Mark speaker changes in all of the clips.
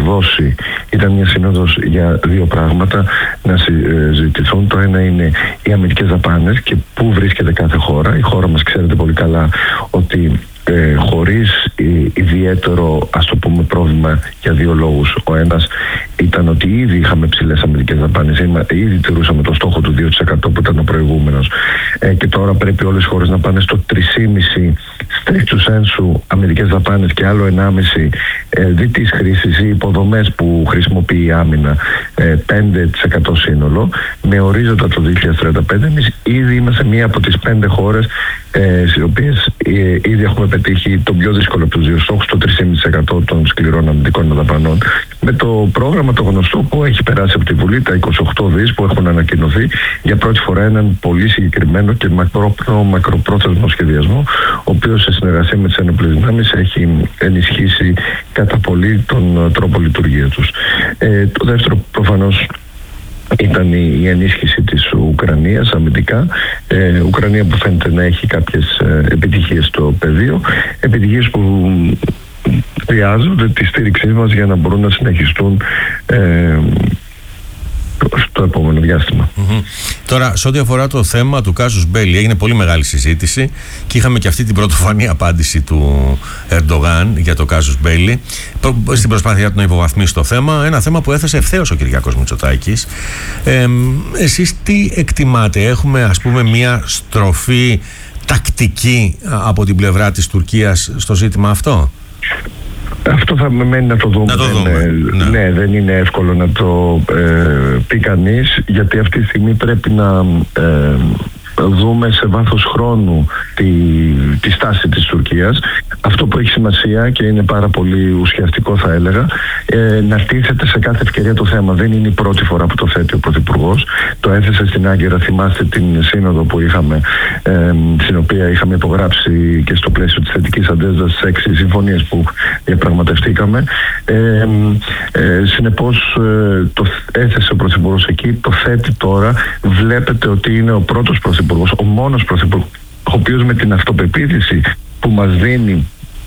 Speaker 1: δώσει. Ήταν μια σύνοδος για δύο πράγματα να συζητηθούν. Το ένα είναι οι αμυντικές δαπάνες και πού βρίσκεται κάθε χώρα. Η χώρα μας, ξέρετε πολύ καλά ότι χωρίς ιδιαίτερο, ας το πούμε, πρόβλημα, για δύο λόγους. Ο ένας ήταν ότι ήδη είχαμε ψηλές αμυντικές δαπάνες, ήδη τηρούσαμε το στόχο του 2% που ήταν ο προηγούμενος, και τώρα πρέπει όλες οι χώρες να πάνε στο 3,5% στρίκτου σένσου αμυντικές δαπάνες και άλλο 1,5% διτής χρήσης ή υποδομές που χρησιμοποιεί η άμυνα, 5% σύνολο, με ορίζοντα το 2035. Εμείς ήδη είμαστε μία από τις 5 χώρες στις οποίες ήδη έχουμε πετύχει τον πιο δύσκολο από τους δύο στόχους, το 3,5% των σκληρών αμυντικών δαπανών, με το πρόγραμμα το γνωστό που έχει περάσει από τη Βουλή, τα 28 δις που έχουν ανακοινωθεί, για πρώτη φορά έναν πολύ συγκεκριμένο και μακροπρόθεσμο σχεδιασμό, ο οποίος σε συνεργασία με τις ενόπλες δυνάμεις έχει ενισχύσει κατά πολύ τον τρόπο λειτουργία τους. Το δεύτερο προφανώς ήταν η ενίσχυση της Ουκρανίας αμυντικά. Ουκρανία που φαίνεται να έχει κάποιες επιτυχίες στο πεδίο, επιτυχίες που χρειάζονται τη στήριξή μας για να μπορούν να συνεχιστούν στο επόμενο διάστημα.
Speaker 2: Τώρα, σε ό,τι αφορά το θέμα του κάζους Μπέλι, έγινε πολύ μεγάλη συζήτηση και είχαμε και αυτή την πρωτοφανή απάντηση του Ερντογάν για το κάζους Μπέλι στην προσπάθειά του να υποβαθμίσει το θέμα, ένα θέμα που έθεσε ευθέως ο Κυριάκος Μητσοτάκης. Εσείς τι εκτιμάτε? Έχουμε, ας πούμε, μια στροφή τακτική από την πλευρά της Τουρκίας στο ζήτημα αυτό?
Speaker 1: Αυτό θα με μένει να το δούμε. Ναι, δεν είναι εύκολο να το πει κανείς, γιατί αυτή τη στιγμή πρέπει να δούμε σε βάθος χρόνου τη στάση της Τουρκίας. Αυτό που έχει σημασία και είναι πάρα πολύ ουσιαστικό, θα έλεγα, να τίθεται σε κάθε ευκαιρία το θέμα. Δεν είναι η πρώτη φορά που το θέτει ο Πρωθυπουργός. Το έθεσε στην Άγκυρα, θυμάστε την σύνοδο που είχαμε, στην οποία είχαμε υπογράψει και στο πλαίσιο της θετικής αντέδρασης 6 συμφωνίες που διαπραγματευτήκαμε. Συνεπώς το έθεσε ο Πρωθυπουργός εκεί, το θέτει τώρα. Βλέπετε ότι είναι ο πρώτος Πρωθυπουργός, ο μόνος Πρωθυπουργός, ο οποίος με την αυτοπεποίθηση που μας δίνει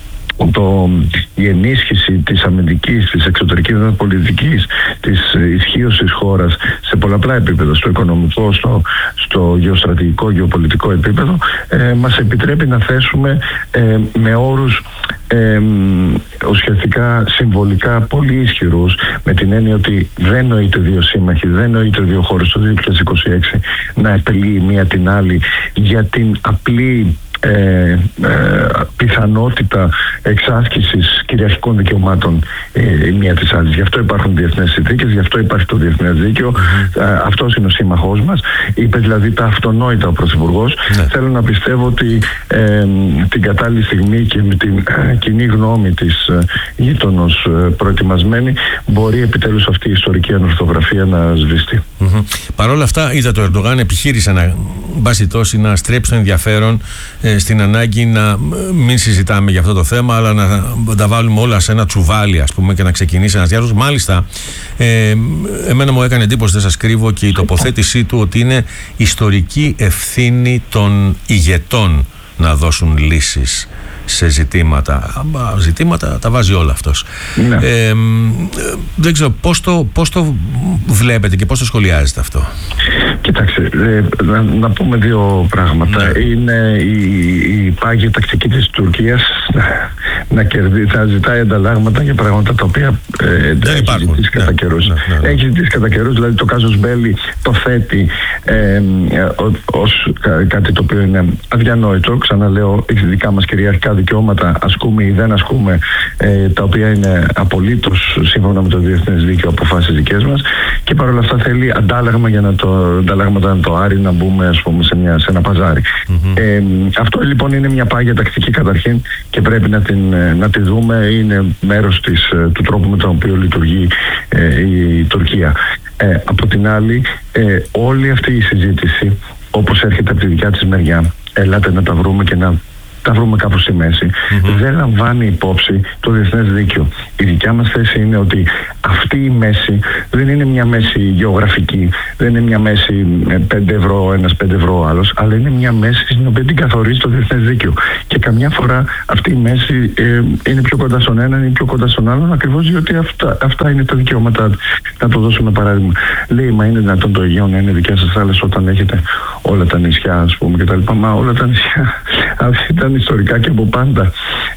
Speaker 1: η ενίσχυση της αμυντικής, της εξωτερικής πολιτικής, της ισχύως της χώρας σε πολλαπλά επίπεδα, στο οικονομικό, στο γεωστρατηγικό, γεωπολιτικό επίπεδο, μας επιτρέπει να θέσουμε με όρους ουσιαστικά συμβολικά πολύ ισχυρούς, με την έννοια ότι δεν νοείται δύο σύμμαχοι, δεν νοείται δύο χώρες το 2026 να επελύει μία την άλλη για την απλή πιθανότητα εξάσκησης κυριαρχικών δικαιωμάτων η μία της άλλης. Γι' αυτό υπάρχουν διεθνές συνθήκες, γι' αυτό υπάρχει το διεθνές δίκαιο. Αυτός είναι ο σύμμαχός μας. Είπε δηλαδή τα αυτονόητα ο Πρωθυπουργός. Θέλω να πιστεύω ότι την κατάλληλη στιγμή και με την κοινή γνώμη της γείτονος προετοιμασμένη, μπορεί επιτέλους αυτή η ιστορική ανορθογραφία να σβηστεί.
Speaker 2: Παρ' όλα αυτά, είδα το Ερντογάν επιχείρησε να στρέψει το ενδιαφέρον στην ανάγκη να μην συζητάμε για αυτό το θέμα, αλλά να τα βάλουμε όλα σε ένα τσουβάλι, ας πούμε, και να ξεκινήσει ένας διάλογος. Μάλιστα, εμένα μου έκανε εντύπωση, δεν σας κρύβω, και η τοποθέτησή του ότι είναι ιστορική ευθύνη των ηγετών να δώσουν λύσεις σε ζητήματα τα βάζει όλα αυτός. Δεν ξέρω πώς το βλέπετε και πώς το σχολιάζετε αυτό.
Speaker 1: Κοιτάξτε, να πούμε δύο πράγματα. Είναι η πάγια τακτική της Τουρκίας να ζητάει ανταλλάγματα για πράγματα τα οποία
Speaker 2: δεν υπάρχουν.
Speaker 1: Έχει ζητήσει κατά καιρούς. Έχει ζητήσει κατά καιρούς, δηλαδή το κάζος Μπέλι το θέτει ως κάτι το οποίο είναι αδιανόητο. Ξαναλέω, δικά μας κυριαρχικά δικαιώματα ασκούμε ή δεν ασκούμε, τα οποία είναι απολύτως σύμφωνα με το διεθνές δίκαιο αποφάσεις δικές μας, και παρόλα αυτά θέλει αντάλλαγμα για ανταλλάγματα να το άρει, να μπούμε, ας πούμε, σε ένα παζάρι. Αυτό λοιπόν είναι μια πάγια τακτική καταρχήν και πρέπει να τη δούμε. Είναι μέρος του τρόπου με τον οποίο λειτουργεί η Τουρκία. Από την άλλη, όλη αυτή η συζήτηση, όπως έρχεται από τη δικιά της μεριά, ελάτε να τα βρούμε και να τα βρούμε κάπου στη μέση. Δεν λαμβάνει υπόψη το διεθνές δίκαιο. Η δικιά μας θέση είναι ότι αυτή η μέση δεν είναι μια μέση γεωγραφική, δεν είναι μια μέση 5 ευρώ ένας, 5 ευρώ ο άλλος, αλλά είναι μια μέση στην οποία την καθορίζει το διεθνές δίκαιο. Και καμιά φορά αυτή η μέση είναι πιο κοντά στον έναν ή πιο κοντά στον άλλον, ακριβώς διότι αυτά είναι τα δικαιώματά του. Να το δώσουμε παράδειγμα. Λέει, μα είναι δυνατόν το Αιγαίο να είναι δικιά σας θάλασσα όταν έχετε όλα τα νησιά, ας πούμε, κτλ. Μα όλα τα νησιά ήταν ιστορικά και από πάντα.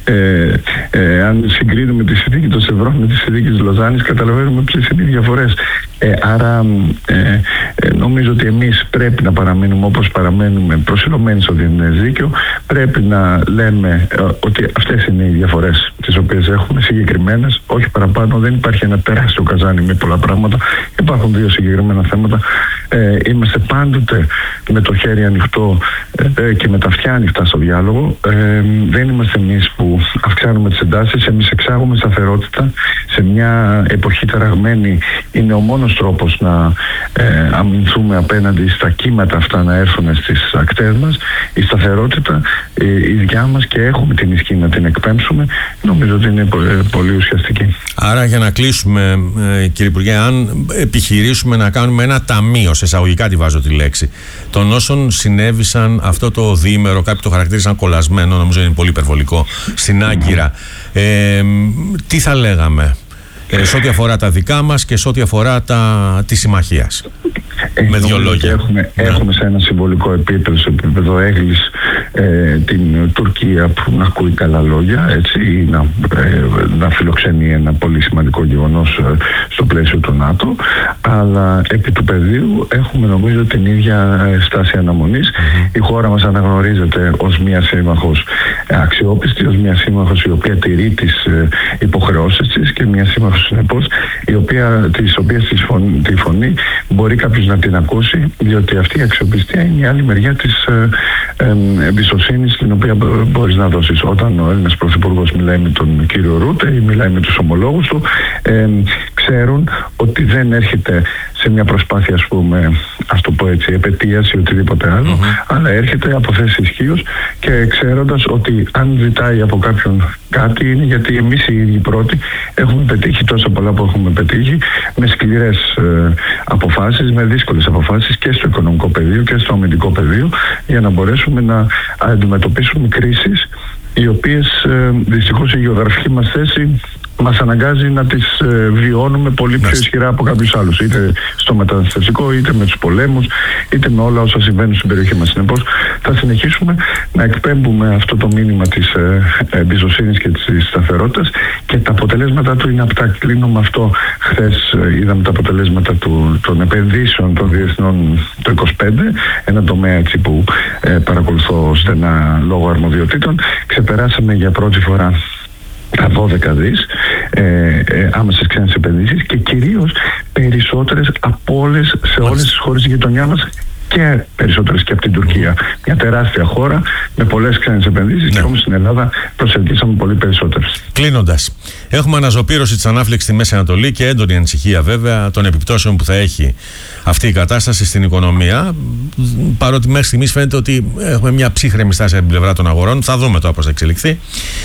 Speaker 1: Αν συγκρίνουμε τη συνθήκη των Σευρών με τη συνθήκη της Λοζάνης, καταλαβαίνουμε ποιες είναι οι διαφορές. Άρα νομίζω ότι εμείς πρέπει να παραμείνουμε όπως παραμένουμε προσιλωμένοι στο διεθνές δίκαιο. Πρέπει να λέμε ότι αυτές είναι οι διαφορές τις οποίες έχουμε, συγκεκριμένες, όχι παραπάνω. Δεν υπάρχει ένα τεράστιο καζάνι με πολλά πράγματα. Υπάρχουν 2 συγκεκριμένα θέματα. Είμαστε πάντοτε με το χέρι ανοιχτό και με τα αυτιά ανοιχτά στο διάλογο. Δεν είμαστε εμείς που αυξάνουμε τις εντάσεις. Εμείς εξάγουμε σταθερότητα σε μια εποχή ταραγμένη. Είναι ο μόνος τρόπος να αμυνθούμε απέναντι στα κύματα αυτά να έρθουν στις ακτές μας. Η σταθερότητα η δικιά μας, και έχουμε την ισχύ να την εκπέμψουμε, νομίζω ότι είναι πολύ ουσιαστική.
Speaker 2: Άρα, για να κλείσουμε, κύριε Υπουργέ, αν επιχειρήσουμε να κάνουμε ένα ταμείο, σε εισαγωγικά τη βάζω τη λέξη, των όσων συνέβησαν αυτό το διήμερο, κάποιοι το χαρακτήρισαν κολλασμένο, νομίζω είναι πολύ υπερβολικό, στην Άγκυρα, τι θα λέγαμε σε ό,τι αφορά τα δικά μας και σε ό,τι αφορά τη συμμαχίας? Με 2 λόγια.
Speaker 1: Έχουμε σε ένα συμβολικό επίπεδο, σε επίπεδο έγκλης, την Τουρκία που να ακούει καλά λόγια, έτσι, ή να φιλοξενεί ένα πολύ σημαντικό γεγονός στο πλαίσιο του ΝΑΤΟ, αλλά επί του πεδίου έχουμε νομίζω την ίδια στάση αναμονής. Η χώρα μας αναγνωρίζεται ως μια σύμμαχος αξιόπιστη, ως μια σύμμαχος η οποία τηρεί τις υποχρεώσεις της και μια σύμμαχος συνεπώς της οποίας τη φωνή μπορεί κάποιος να την ακούσει, διότι αυτή η αξιοπιστία είναι η άλλη μεριά της εμπιστοσύνης την οποία μπορείς να δώσεις. Όταν ο Έλληνας Πρωθυπουργός μιλάει με τον κύριο Ρούτε ή μιλάει με τους ομολόγους του, ξέρουν ότι δεν έρχεται σε μια προσπάθεια, ας πούμε, ας το πω έτσι, επαιτίας ή οτιδήποτε άλλο, αλλά έρχεται από θέση ισχύως και ξέροντας ότι αν ζητάει από κάποιον κάτι είναι γιατί εμείς οι ίδιοι πρώτοι έχουμε πετύχει τόσα πολλά που έχουμε πετύχει, με σκληρές αποφάσεις, με δύσκολες αποφάσεις και στο οικονομικό πεδίο και στο αμυντικό πεδίο, για να μπορέσουμε να αντιμετωπίσουμε κρίσεις οι οποίες δυστυχώς η γεωγραφική μας θέση μας αναγκάζει να τις βιώνουμε πολύ πιο ισχυρά από κάποιους άλλους, είτε στο μεταναστευτικό, είτε με τους πολέμους, είτε με όλα όσα συμβαίνουν στην περιοχή μας. Συνεπώς θα συνεχίσουμε να εκπέμπουμε αυτό το μήνυμα της εμπιστοσύνης και της σταθερότητας, και τα αποτελέσματα του είναι απτά. Κλείνω με αυτό. Χθες είδαμε τα αποτελέσματα των επενδύσεων των διεθνών το 2025, ένα τομέα έτσι που παρακολουθώ στενά λόγω αρμοδιοτήτων. Ξεπεράσαμε για πρώτη φορά τα 12 δις άμεσες ξένες επενδύσεις, και κυρίως περισσότερες από σε όλες τις χώρες της γειτονιά μας, και περισσότερες και από την Τουρκία. Μια τεράστια χώρα με πολλές ξένες επενδύσεις, και όμως στην Ελλάδα προσελκύσαμε πολύ περισσότερες.
Speaker 2: Κλείνοντας, έχουμε αναζωπήρωση της ανάφλεξης στη Μέση Ανατολή και έντονη ανησυχία βέβαια των επιπτώσεων που θα έχει αυτή η κατάσταση στην οικονομία. Παρότι μέχρι στιγμής φαίνεται ότι έχουμε μια ψύχρεμη στάση από την πλευρά των αγορών. Θα δούμε τώρα πώς θα εξελιχθεί.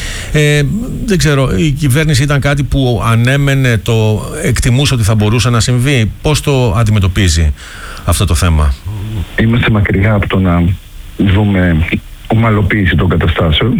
Speaker 2: Δεν ξέρω, η κυβέρνηση ήταν κάτι που ανέμενε, το εκτιμούσε ότι θα μπορούσε να συμβεί? Πώς το αντιμετωπίζει αυτό το θέμα?
Speaker 1: Είμαστε μακριά από το να δούμε ομαλοποίηση των καταστάσεων.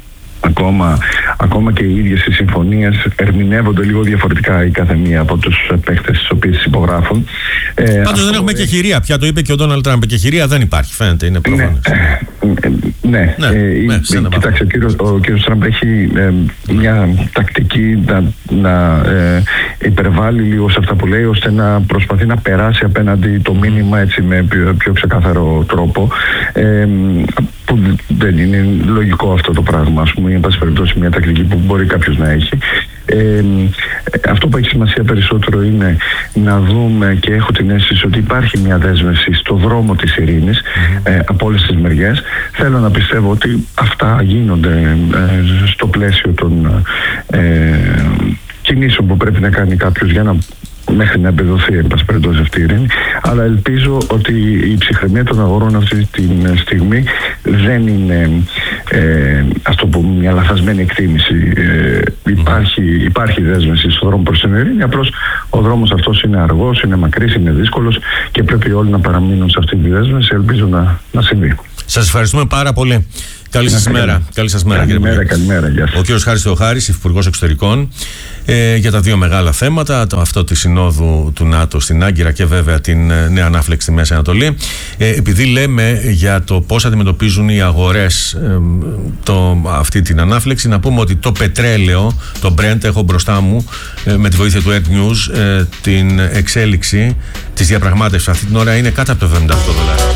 Speaker 1: Ακόμα και οι ίδιες οι συμφωνίες ερμηνεύονται λίγο διαφορετικά η κάθε μία από τους παίκτες τις οποίες υπογράφουν.
Speaker 2: Πάντως δεν έχουμε κεχηρία πια, το είπε και ο Ντόναλντ Τραμπ. Κεχηρία δεν υπάρχει, φαίνεται, είναι προφανές.
Speaker 1: Ναι. Κοιτάξτε, ο κύριος Τραμπ έχει μια τακτική να υπερβάλλει λίγο σε αυτά που λέει, ώστε να προσπαθεί να περάσει απέναντι το μήνυμα έτσι με πιο ξεκάθαρο τρόπο, που δεν είναι λογικό αυτό το πράγμα, ας πούμε, εν πάση περιπτώσει μια τακτική που μπορεί κάποιος να έχει. Αυτό που έχει σημασία περισσότερο είναι να δούμε, και έχω την αίσθηση ότι υπάρχει μια δέσμευση στο δρόμο της ειρήνης από όλες τις μεριές. Θέλω να πιστεύω ότι αυτά γίνονται στο πλαίσιο των κινήσεων που πρέπει να κάνει κάποιος για να μέχρι να εμπεδοθεί εν πάση περιπτώσει αυτή η ειρήνη, αλλά ελπίζω ότι η ψυχραιμία των αγορών αυτή τη στιγμή δεν είναι ας το πούμε, μια λαθασμένη εκτίμηση. Υπάρχει δέσμευση στον δρόμο προς την ειρήνη, απλώς ο δρόμος αυτός είναι αργός, είναι μακρύς, είναι δύσκολος και πρέπει όλοι να παραμείνουν σε αυτή τη δέσμευση. Ελπίζω να συμβεί.
Speaker 2: Σας ευχαριστούμε πάρα πολύ. Καλή σας μέρα.
Speaker 1: Καλημέρα. Γεια σας.
Speaker 2: Ο κ. Χάρης Θεοχάρης, Υφυπουργός Εξωτερικών, για τα δύο μεγάλα θέματα, αυτό της συνόδου του ΝΑΤΟ στην Άγκυρα και βέβαια την νέα ανάφλεξη στη Μέση Ανατολή. Επειδή λέμε για το πώς αντιμετωπίζουν οι αγορές αυτή την ανάφλεξη, να πούμε ότι το πετρέλαιο, το Brent, έχω μπροστά μου με τη βοήθεια του Air News την εξέλιξη της διαπραγμάτευσης αυτή την ώρα, είναι κάτω από το $78.